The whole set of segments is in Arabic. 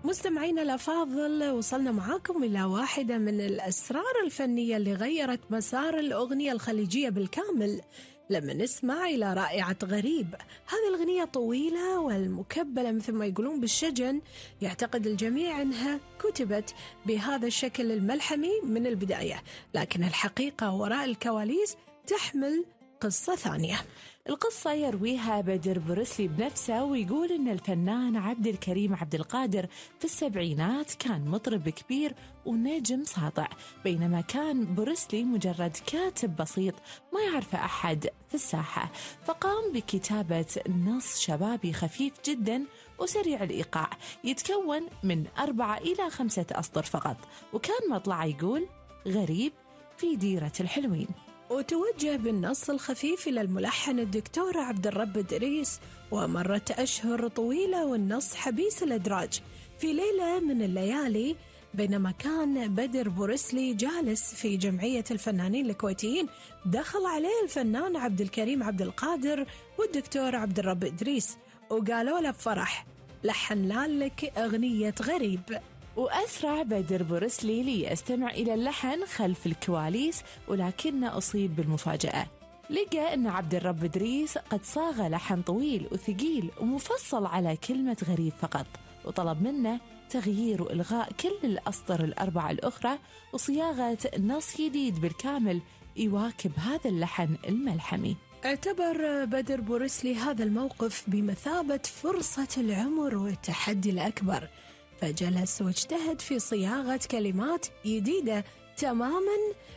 مستمعينا الأفاضل، وصلنا معاكم إلى واحدة من الأسرار الفنية اللي غيرت مسار الأغنية الخليجية بالكامل لما نسمع إلى رائعة غريب. هذه الأغنية طويلة والمكبلة مثل ما يقولون بالشجن، يعتقد الجميع أنها كتبت بهذا الشكل الملحمي من البداية، لكن الحقيقة وراء الكواليس تحمل قصة ثانية. القصة يرويها بدر بورسلي بنفسه، ويقول إن الفنان عبد الكريم عبد القادر في السبعينات كان مطرب كبير ونجم ساطع، بينما كان بورسلي مجرد كاتب بسيط ما يعرفه أحد في الساحة، فقام بكتابة نص شبابي خفيف جدا وسريع الإيقاع يتكون من 4 إلى 5 أسطر فقط، وكان مطلعه يقول: غريب في ديرة الحلوين. وتوجه بالنص الخفيف إلى الملحن الدكتور عبد الرب إدريس، ومرت أشهر طويلة والنص حبيس الأدراج. في ليلة من الليالي بينما كان بدر بورسلي جالس في جمعية الفنانين الكويتيين، دخل عليه الفنان عبد الكريم عبد القادر والدكتور عبد الرب إدريس وقالوا له بفرح: لحن لك أغنية غريب. وأسرع بدر بورسلي ليستمع إلى اللحن خلف الكواليس، ولكنه أصيب بالمفاجأة. لقى أن عبد الرب إدريس قد صاغ لحن طويل وثقيل ومفصل على كلمة غريب فقط، وطلب منه تغيير وإلغاء كل الأسطر ال4 الأخرى وصياغة نص جديد بالكامل يواكب هذا اللحن الملحمي. اعتبر بدر بورسلي هذا الموقف بمثابة فرصة العمر والتحدي الأكبر، فجلس واجتهد في صياغة كلمات جديدة تماما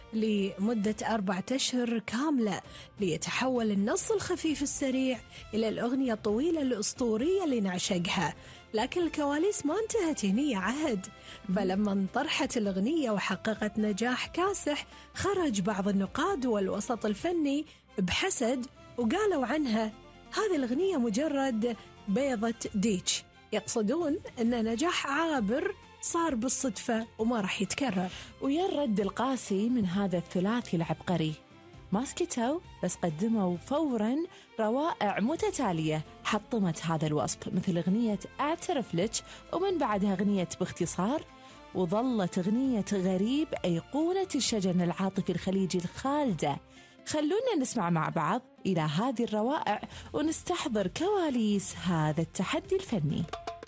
لمدة 4 أشهر كاملة، ليتحول النص الخفيف السريع إلى الأغنية الطويلة الأسطورية اللي نعشقها. لكن الكواليس ما انتهت هنا عهد، فلما انطرحت الأغنية وحققت نجاح كاسح، خرج بعض النقاد والوسط الفني بحسد وقالوا عنها: هذه الأغنية مجرد بيضة ديتش، يقصدون أن نجاح عابر صار بالصدفة وما راح يتكرر. ويرد القاسي من هذا الثلاثي العبقري، ما سكتوا بس قدموا فوراً روائع متتالية حطمت هذا الوصف، مثل أغنية أعترف لك، ومن بعدها أغنية باختصار، وظلت أغنية غريب أيقونة الشجن العاطفي الخليجي الخالدة. خلونا نسمع مع بعض إلى هذه الروائع ونستحضر كواليس هذا التحدي الفني.